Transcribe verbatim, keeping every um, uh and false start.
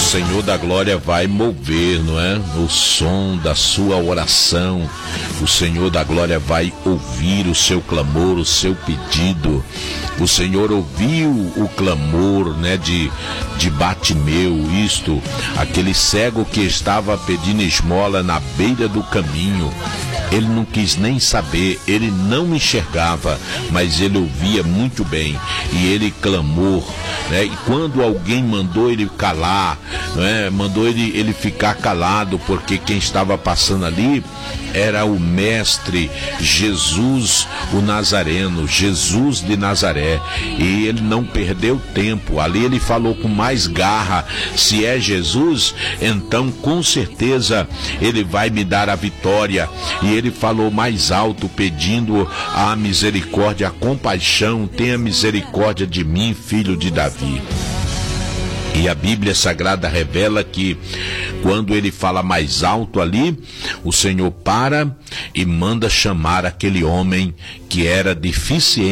Senhor da glória vai mover, não é? O som da sua oração. O Senhor da glória vai ouvir o seu clamor, o seu pedido. O Senhor ouviu o clamor, né, de, de Batimeu, isto, aquele cego que estava pedindo esmola na beira do caminho. Ele não quis nem saber, ele não enxergava, mas ele ouvia muito bem, e ele clamou, né? E quando alguém mandou ele calar, né? mandou ele, ele ficar calado, porque quem estava passando ali era o mestre Jesus, o Nazareno, Jesus de Nazaré, e ele não perdeu tempo. Ali ele falou com mais garra: se é Jesus, então com certeza ele vai me dar a vitória. E ele falou mais alto, pedindo a misericórdia, a compaixão: tenha misericórdia de mim, filho de Davi. E a Bíblia Sagrada revela que quando ele fala mais alto ali, o Senhor para e manda chamar aquele homem que era deficiente